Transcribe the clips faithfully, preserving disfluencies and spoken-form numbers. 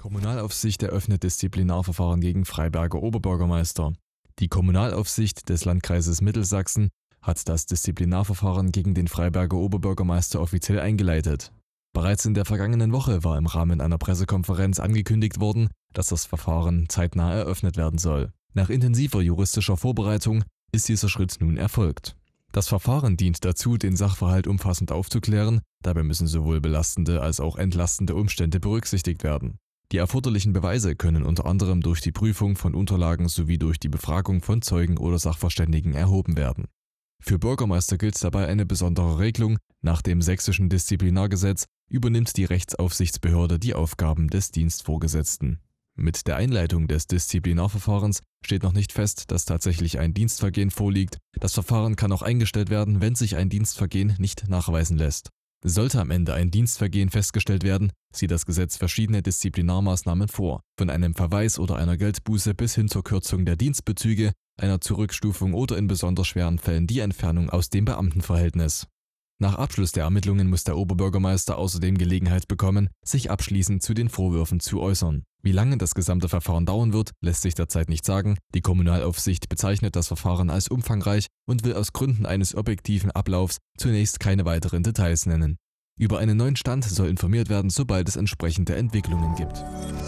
Kommunalaufsicht eröffnet Disziplinarverfahren gegen Freiberger Oberbürgermeister. Die Kommunalaufsicht des Landkreises Mittelsachsen hat das Disziplinarverfahren gegen den Freiberger Oberbürgermeister offiziell eingeleitet. Bereits in der vergangenen Woche war im Rahmen einer Pressekonferenz angekündigt worden, dass das Verfahren zeitnah eröffnet werden soll. Nach intensiver juristischer Vorbereitung ist dieser Schritt nun erfolgt. Das Verfahren dient dazu, den Sachverhalt umfassend aufzuklären. Dabei müssen sowohl belastende als auch entlastende Umstände berücksichtigt werden. Die erforderlichen Beweise können unter anderem durch die Prüfung von Unterlagen sowie durch die Befragung von Zeugen oder Sachverständigen erhoben werden. Für Bürgermeister gilt dabei eine besondere Regelung. Nach dem sächsischen Disziplinargesetz übernimmt die Rechtsaufsichtsbehörde die Aufgaben des Dienstvorgesetzten. Mit der Einleitung des Disziplinarverfahrens steht noch nicht fest, dass tatsächlich ein Dienstvergehen vorliegt. Das Verfahren kann auch eingestellt werden, wenn sich ein Dienstvergehen nicht nachweisen lässt. Sollte am Ende ein Dienstvergehen festgestellt werden, sieht das Gesetz verschiedene Disziplinarmaßnahmen vor, von einem Verweis oder einer Geldbuße bis hin zur Kürzung der Dienstbezüge, einer Zurückstufung oder in besonders schweren Fällen die Entfernung aus dem Beamtenverhältnis. Nach Abschluss der Ermittlungen muss der Oberbürgermeister außerdem Gelegenheit bekommen, sich abschließend zu den Vorwürfen zu äußern. Wie lange das gesamte Verfahren dauern wird, lässt sich derzeit nicht sagen. Die Kommunalaufsicht bezeichnet das Verfahren als umfangreich und will aus Gründen eines objektiven Ablaufs zunächst keine weiteren Details nennen. Über einen neuen Stand soll informiert werden, sobald es entsprechende Entwicklungen gibt.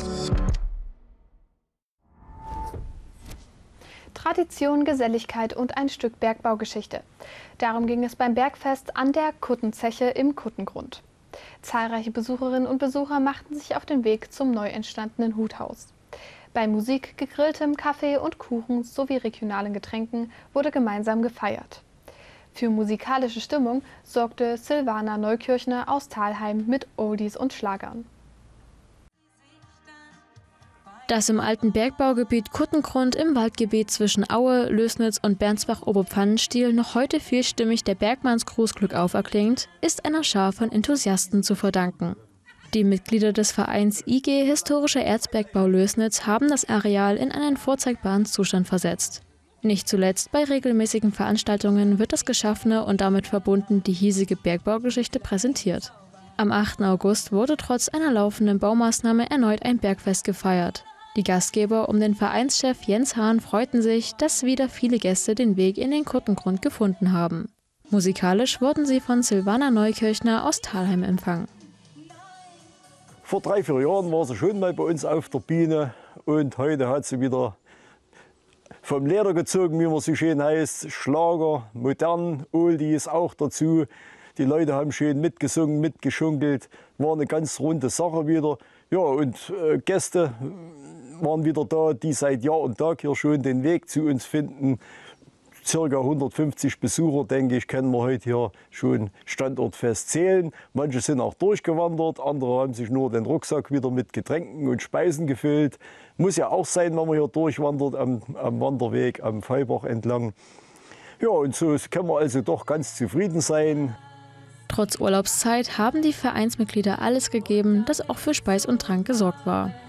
Tradition, Geselligkeit und ein Stück Bergbaugeschichte. Darum ging es beim Bergfest an der Kuttenzeche im Kuttengrund. Zahlreiche Besucherinnen und Besucher machten sich auf den Weg zum neu entstandenen Huthaus. Bei Musik, gegrilltem Kaffee und Kuchen sowie regionalen Getränken wurde gemeinsam gefeiert. Für musikalische Stimmung sorgte Silvana Neukirchner aus Thalheim mit Oldies und Schlagern. Das im alten Bergbaugebiet Kuttengrund im Waldgebiet zwischen Aue, Lößnitz und Bernsbach-Oberpfannenstiel noch heute vielstimmig der Bergmannsgruß Glückauf erklingt, ist einer Schar von Enthusiasten zu verdanken. Die Mitglieder des Vereins I G Historischer Erzbergbau Lößnitz haben das Areal in einen vorzeigbaren Zustand versetzt. Nicht zuletzt bei regelmäßigen Veranstaltungen wird das Geschaffene und damit verbunden die hiesige Bergbaugeschichte präsentiert. Am achten August wurde trotz einer laufenden Baumaßnahme erneut ein Bergfest gefeiert. Die Gastgeber um den Vereinschef Jens Hahn freuten sich, dass wieder viele Gäste den Weg in den Kuttengrund gefunden haben. Musikalisch wurden sie von Silvana Neukirchner aus Thalheim empfangen. Vor drei, vier Jahren war sie schon mal bei uns auf der Bühne und heute hat sie wieder vom Leder gezogen, wie man so schön heißt. Schlager, modern, Oldies auch dazu. Die Leute haben schön mitgesungen, mitgeschunkelt. War eine ganz runde Sache wieder. Ja, und äh, Gäste waren wieder da, die seit Jahr und Tag hier schon den Weg zu uns finden. Circa hundertfünfzig Besucher, denke ich, können wir heute hier schon standortfest zählen. Manche sind auch durchgewandert, andere haben sich nur den Rucksack wieder mit Getränken und Speisen gefüllt. Muss ja auch sein, wenn man hier durchwandert am, am Wanderweg am Feibach entlang. Ja, und so können wir also doch ganz zufrieden sein. Trotz Urlaubszeit haben die Vereinsmitglieder alles gegeben, dass auch für Speis und Trank gesorgt war.